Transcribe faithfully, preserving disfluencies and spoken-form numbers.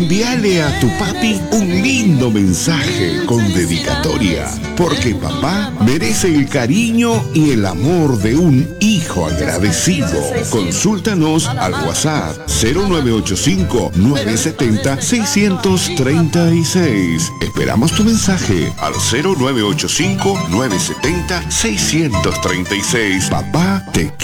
Envíale a tu papi un lindo mensaje con dedicatoria, porque papá merece el cariño y el amor de un hijo agradecido. Consúltanos al WhatsApp cero nueve ocho cinco, nueve siete cero, seis tres seis. Esperamos tu mensaje al cero nueve ocho cinco, nueve siete cero, seis tres seis. Papá te